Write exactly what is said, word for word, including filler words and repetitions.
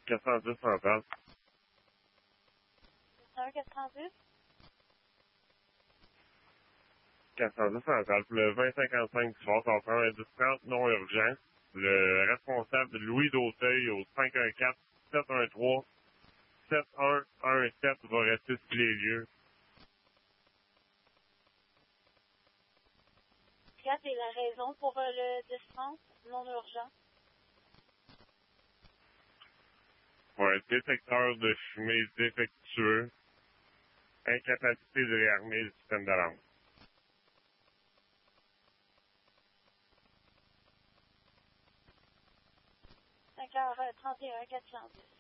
quatre cent dix centrale. un quatre cent dix. quatre cent dix centrale. Pour le vingt cinquante-cinq du soir, ça va prendre un dix trente non urgent. Le responsable Louis d'Auteuil au cinq un quatre sept un trois sept un un sept va rester sur les lieux. quatre est la raison pour euh, le dix trente non urgent. Pour un détecteur de fumée défectueux, incapacité de réarmer le système d'alarme. cinq heures trente et un quatre cent dix.